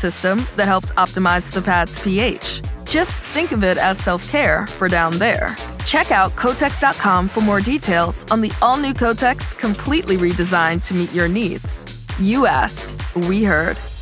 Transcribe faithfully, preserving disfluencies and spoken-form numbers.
system that helps optimize the pad's pH. Just think of it as self-care for down there. Check out Kotex dot com for more details on the all-new Kotex, completely redesigned to meet your needs. You asked, we heard.